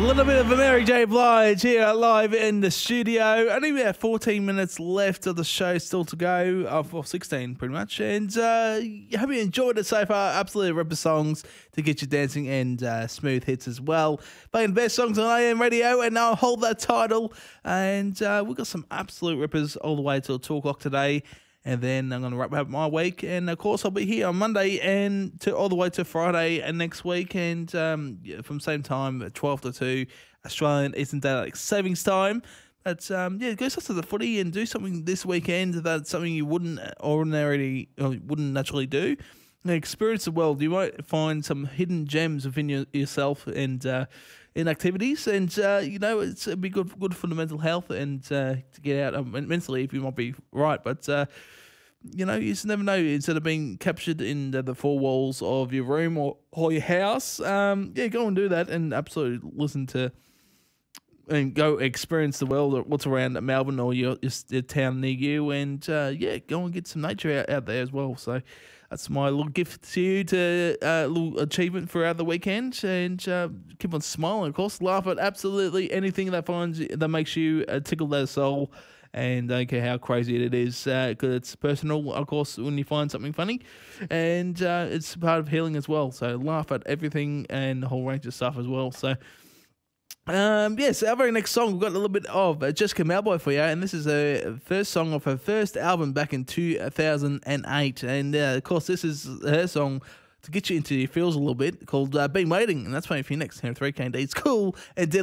little bit of a Mary J. Blige here live in the studio. Only about 14 minutes left of the show still to go. Well, 16 pretty much. And hope you enjoyed it so far. Absolutely ripper songs to get you dancing and smooth hits as well. Playing best songs on AM radio, and I'll hold that title. And we've got some absolute rippers all the way till 2 o'clock today. And then I'm going to wrap up my week. And, of course, I'll be here on Monday and all the way to Friday and next week. And from same time, 12 to 2, Australian Eastern Daylight Savings Time. But, go to the footy and do something this weekend that's something you wouldn't naturally do. And experience the world. You might find some hidden gems within yourself and in activities, and it'd be good for the mental health and to get out mentally if you might be right, but you just never know. Instead of being captured in the four walls of your room or your house, go and do that and absolutely listen to and go experience the world or what's around Melbourne or your town near you, and go and get some nature out there as well. So that's my little gift to you, to little achievement throughout the weekend, and keep on smiling, of course. Laugh at absolutely anything that makes you tickle their soul, and don't care how crazy it is, because it's personal, of course, when you find something funny, and it's part of healing as well. So laugh at everything and a whole range of stuff as well. So yes, our very next song, we've got a little bit of Jessica Mauboy for you, and this is her first song of her first album back in 2008, and of course this is her song to get you into your feels a little bit, called Been Waiting, and that's playing for you next here on 3KND. It's cool and deadly.